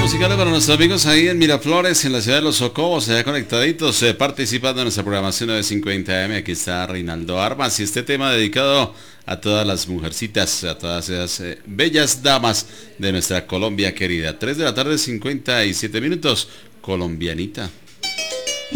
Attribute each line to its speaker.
Speaker 1: musicales para nuestros amigos ahí en Miraflores, en la ciudad de Los Socobos, allá conectaditos, participando en nuestra programación 950 AM. Aquí está Reinaldo Armas y este tema dedicado a todas las mujercitas, a todas esas bellas damas de nuestra Colombia querida. 3 de la tarde, 57 minutos, colombianita.